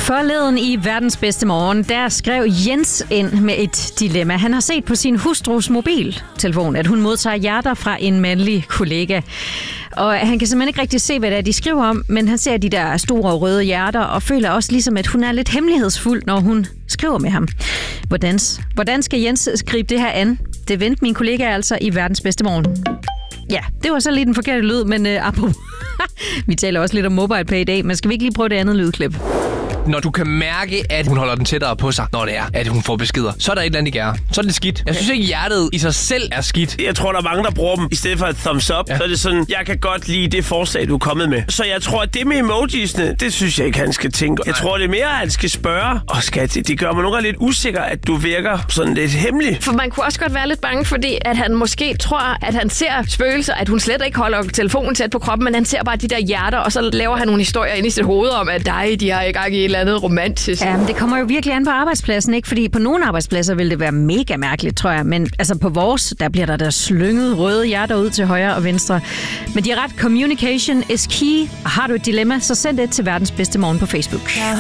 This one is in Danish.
Forleden i Verdens Bedste Morgen, der skrev Jens ind med et dilemma. Han har set på sin hustrus mobiltelefon, at hun modtager hjerter fra en mandlig kollega. Og han kan simpelthen ikke rigtig se, hvad det er, de skriver om, men han ser de der store røde hjerter og føler også ligesom, at hun er lidt hemmelighedsfuld, når hun skriver med ham. Hvordan skal Jens gribe det her an? Det vendte min kollega altså i Verdens Bedste Morgen. Ja, det var så lidt den forkerte lyd, men apropos, vi taler også lidt om MobilePay i dag, men skal vi ikke lige prøve det andet lydklip? Når du kan mærke, at hun holder den tættere på sig, når det er, at hun får beskeder, så er der et eller andet i gære. Så er det skidt. Jeg synes ikke, hjertet i sig selv er skidt. Jeg tror, der er mange, der bruger dem. I stedet for et thumbs up, så er det sådan, jeg kan godt lide det forslag, du er kommet med. Så jeg tror, at det med emojisene, det synes jeg ikke, han skal tænke. Jeg tror, det er mere, at han skal spørge. Og skat, det gør mig nogle gange lidt usikker, at du virker sådan lidt hemmelig. For man kunne også godt være lidt bange, fordi at han måske tror, at han ser spøgelser, at hun slet ikke holder telefonen tæt på kroppen, men han ser bare de der hjerter, og så laver han nogle historier ind i sit hoved om, at de har i gang i et eller andet romantisk. Ja, men det kommer jo virkelig an på arbejdspladsen, ikke? Fordi på nogle arbejdspladser vil det være mega mærkeligt, tror jeg. Men altså på vores, der bliver der slynget røde hjerter ud til højre og venstre. Men de er ret, communication is key. Og har du et dilemma, så send det til Verdens Bedste Morgen på Facebook.